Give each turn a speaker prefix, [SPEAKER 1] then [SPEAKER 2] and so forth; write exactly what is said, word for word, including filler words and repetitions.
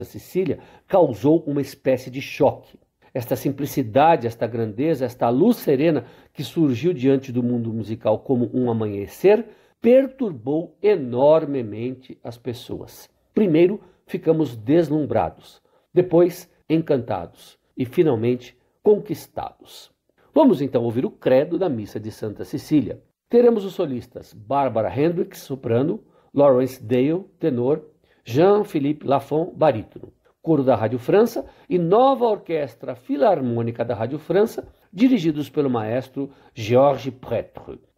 [SPEAKER 1] Cecília causou uma espécie de choque. Esta simplicidade, esta grandeza, esta luz serena que surgiu diante do mundo musical como um amanhecer, perturbou enormemente as pessoas. Primeiro, ficamos deslumbrados, depois, encantados e, finalmente, conquistados. Vamos então ouvir o credo da Missa de Santa Cecília. Teremos os solistas Barbara Hendricks, soprano, Lawrence Dale, tenor, Jean-Philippe Lafont, barítono, coro da Rádio França e nova orquestra filarmônica da Rádio França, dirigidos pelo maestro Georges Prêtre.